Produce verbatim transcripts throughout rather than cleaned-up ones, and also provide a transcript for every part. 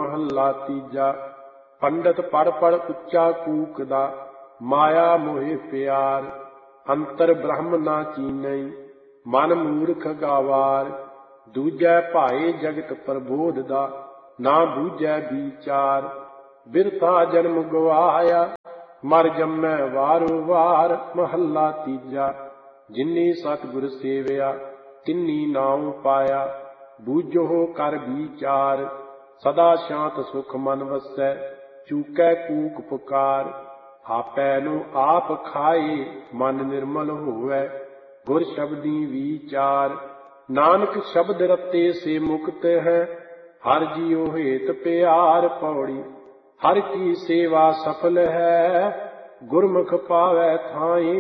महला तीजा। पंडित पढ़ पढ़ उच्चा कूकदा, माया मोहे प्यार। अंतर ब्रह्म ना चीनई, मन मूर्ख गावार। दूजै भाए जगत प्रबोध दा, ना बूझै विचार। बिरथा जन्म गवाया, मर जम्मै वारो वार। महला तीजा। जिन्नी सतगुर सेवया, तिन्नी नाम पाया। बूझो कर विचार, सदा शांत सुख मन वसै। चूकै कूक पुकार, आपै नु आप खाए। मन निर्मल होवै, गुर शब्दी विचार। नानक शब्द रते से मुक्त है, हर जियो हेत प्यार। पौड़ी हर की सेवा सफल है, गुरमुख पावै थाई।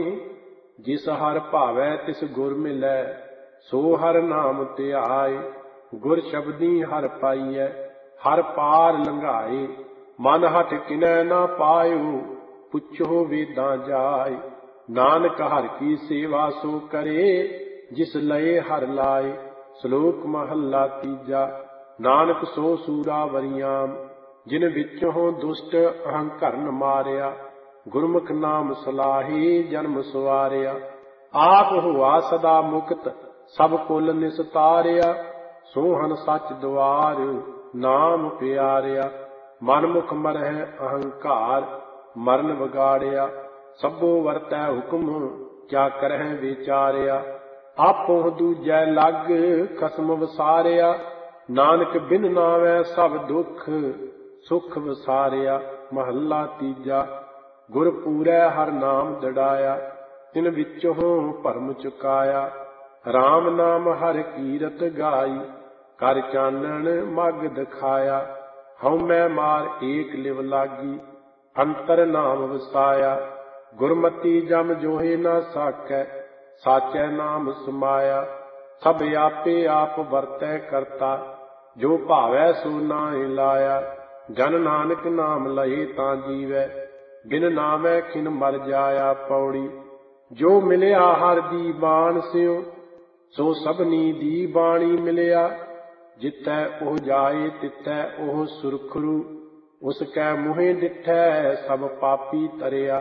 जिस हर भावै तिस गुर मिलै, सो हर नाम ध्याए। गुर शब्दी हर पाईऐ, हर पार लंघाए। मन हठ किनै ना पायो, पुछो वेदां जाय। नानक हर की सेवा सो करे, जिस लये हर लाए। श्लोक महला तीजा। नानक सो सूरा वरियाम, जिन विचों दुष्ट अहंकरण मारिया। गुरमुख नाम सलाही, जन्म सवारिया। आप हुआ सदा मुक्त, सब कुल निस्तारिया। सोहन सच द्वार, नाम प्यारिया। मनमुख मरह अहंकार, मरण बिगाड़िया। सबो वरतै हुक्म, क्या करह विचारिया। आपो दूजै लग, खसम वसारिया। नानक बिन नावै सब दुख, सुख वसारिया। महला तीजा। गुर पूरै हर नाम दड़ाया, तिन विचों भरम चुकाया। राम नाम हर कीरत गाई, कर चानन मग दिखाया। हਉ मैं मार एक लिव लागी, अंतर नाम वसाया। गुरमति जम जोहे ना साकै, साचै नाम समाया। सब आपे आप वरतै करता, जो भावै सो नाहि लाया। जन नानक नाम लहे तां जीवै, बिन नामै खिन मर जाया। पौड़ी जो मिलिया हर दी बाण स्यों, सो सबनी दी बाणी मिलिया। जितै ओह जाए तितै ओह सुरखरू, उसकै मुहे डिठै सब पापी तरिया।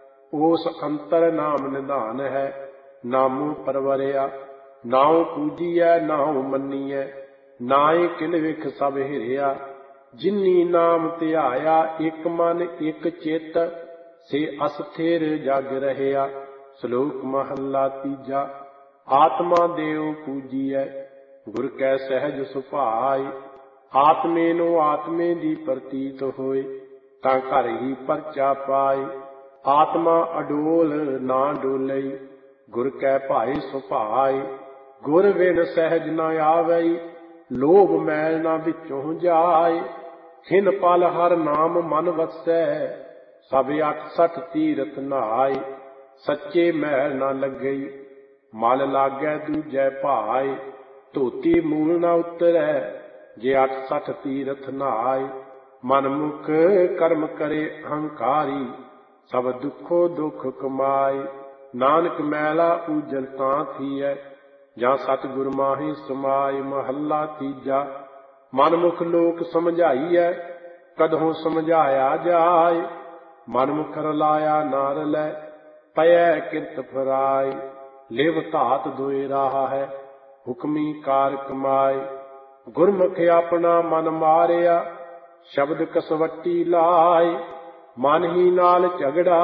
ओस अंतर नाम निधान है, नामो परवरिया। नाउ पूजिए नाउ मन्नीए, नाए किल विख सब हिरिया। जिन्नी नाम ध्याया, एक मन एक चित, से अस्थिर जग रहया। श्लोक महला तीजा। आत्मा देव पूजिए, गुर कै सहज सुभाए। आत्मे नो आत्मे दी प्रतीत होए, तां घर ही परचा पाए। आत्मा अडोल ना डोलई, गुर कै भाए सुभाए। गुर बिन सहज न आवई, लोभ मैल ना विचों जाए। खिन पल हर नाम मन वसै, सब अठ सठ तीरथ नहाए। सच्चे मैल ना लगई, मल लागै दूजै भाए। धोती मूल न उतरै, जे अठ सठ तीरथ नहाए। मन मुख कर्म करे अहंकारी, सब दुखो दुख कमाए। नानक मैला ऊजल तां थीऐ, ਜਾਂ सतगुर माही समाय। महला तीजा। मनमुख लोक समझाईਐ, कदहों समझाया जाय। मनमुख रलाया ना रलै, पयै किरत फराय। लिव धात दोए राह है, हुक्मी कार कमाए। गुरमुख अपना मन मारिया, शब्द कसवट्टी लाए। मन ही नाल झगड़ा,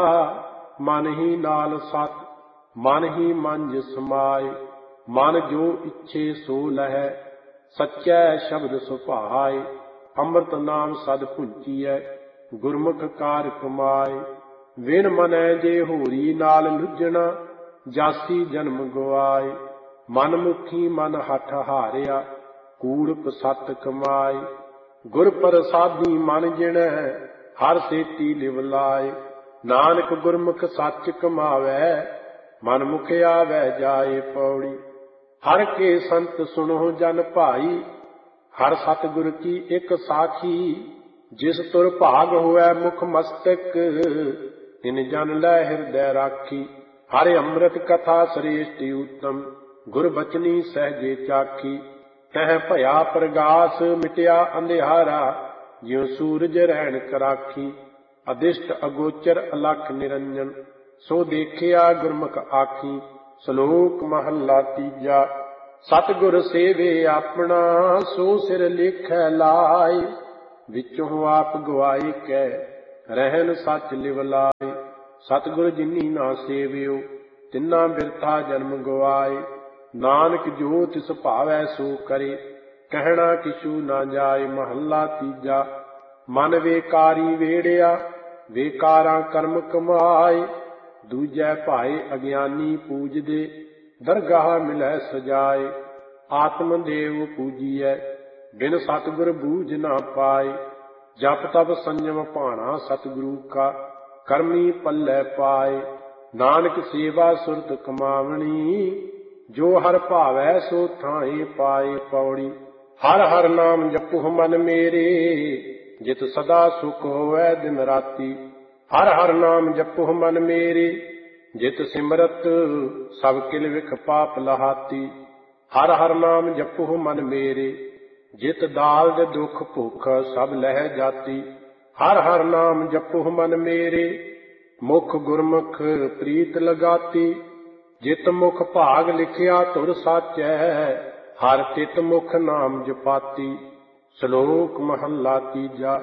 मन ही नाल सत, मन ही मंज समाए। मन जो इच्छे सो लहै, सच्चै शब्द सुभाए। ਅੰਮ੍ਰਿਤ ਨਾਮ ਸਦ ਭੁੰਚੀਐ, ਗੁਰਮੁਖ ਕਾਰ ਕਮਾਏ। ਵਿਣ ਮਨੈ ਜੇ ਹੋਰੀ ਨਾਲ ਲੁੱਝਣਾ, ਜਾਸੀ ਜਨਮ ਗਵਾਏ। ਮਨ ਮੁਖੀ ਮਨ ਹਠ ਹਾਰਿਆ, ਕੂੜਪ ਸਤ ਕਮਾਏ। ਗੁਰ ਪ੍ਰਸਾਦੀ ਮਨ ਜਿਣੈ, ਹਰ ਸੇਤੀ ਲਿਵ ਲਾਏ। ਨਾਨਕ ਗੁਰਮੁਖ ਸੱਚ ਕਮਾਵੈ, ਮਨ ਮੁਖ ਆਵੈ ਜਾਏ। ਪੌੜੀ हर के संत सुनो जन भाई, हर सतगुर की एक साखी। जिस तुर भाग होवै मुख मस्तक, तिन जन लै हृदय राखी। हर अमृत कथा श्रेष्ठ उत्तम, गुर बचनी सहजे चाखी। तह भया प्रगास मिटया अंधियारा, ਜਿਉ ਸੂਰਜ ਰੈਣਕ ਰਾਖੀ। ਅਦਿਸ਼ਟ ਅਗੋਚਰ ਅਲਖ ਨਿਰੰਜਨ, ਸੋ ਦੇਖਿਆ ਗੁਰਮੁਖ ਆਖੀ। ਸ਼ਲੋਕ ਮਹੱਲਾ ਤੀਜਾ। ਸਤਿਗੁਰ ਸੇਵੇ ਆਪਣਾ, ਸੋ ਸਿਰ ਲੇਖੈ ਲਾਇ। ਵਿਚੋਂ ਆਪ ਗਵਾਈ ਕੈ, ਰਹਿਨ ਸੱਚ ਲਿਵ ਲਾਇ। ਸਤਿਗੁਰ ਜਿਨੀ ਨਾ ਸੇਵਿਓ, ਤਿਨਾ ਬਿਰਥਾ ਜਨਮ ਗਵਾਏ। ਨਾਨਕ ਜੋ ਤਿਸ ਭਾਵੈ ਸੋ ਕਰੇ, ਕਹਿਣਾ ਕਿਛੂ ਨਾ ਜਾਏ। ਮਹੱਲਾ ਤੀਜਾ। ਮਨ ਵੇਕਾਰੀ ਵੇੜਿਆ, ਵੇਕਾਰਾਂ ਕਰਮ ਕਮਾਏ। ਦੂਜੈ ਭਾਏ ਅਗਿਆਨੀ ਪੂਜਦੇ, ਦਰਗਾਹ ਮਿਲੈ ਸਜਾਏ। ਆਤਮ ਦੇਵ ਪੂਜੀਐ, ਬਿਨ ਸਤਿਗੁਰ ਬੂਝ ਨਾ ਪਾਏ। ਜਪ ਤਪ ਸੰਜਮ ਭਾਣਾ ਸਤਿਗੁਰੂ ਕਾ, ਕਰਮੀ ਪੱਲੇ ਪਾਏ। ਨਾਨਕ ਸੇਵਾ ਸੁਰਤ ਕਮਾਵਣੀ, ਜੋ ਹਰ ਭਾਵੈ ਸੋ ਥਾਏ ਪਾਏ। ਪੌੜੀ। ਹਰ ਹਰ ਨਾਮ ਜਪੁ ਮਨ ਮੇਰੇ, ਜਿਤ ਸਦਾ ਸੁਖ ਹੋਵੈ ਦਿਨ ਰਾਤੀ। ਹਰ ਹਰ ਨਾਮ ਜਪੁ ਮਨ ਮੇਰੇ, ਜਿਤ ਸਿਮਰਤ ਸਭ ਕਿਲ ਵਿਖ ਪਾਪ ਲਹਾਤੀ। ਹਰ ਹਰ ਨਾਮ ਜਪੁ ਮਨ ਮੇਰੇ, ਜਿਤ ਦਾਲਦ ਦੁਖ ਭੁਖ ਸਭ ਲਹਿ ਜਾਤੀ। ਹਰ ਹਰ ਨਾਮ ਜਪੁ ਮਨ ਮੇਰੇ, ਮੁਖ ਗੁਰਮੁਖ ਪ੍ਰੀਤ ਲਗਾਤੀ। ਜਿਤ ਮੁਖ ਭਾਗ ਲਿਖਿਆ ਧੁਰ ਸਾਚੈ, ਹਰ ਤਿਤ ਮੁਖ ਨਾਮ ਜਪਾਤੀ। ਸ਼ਲੋਕ ਮਹੱਲਾ ਤੀਜਾ।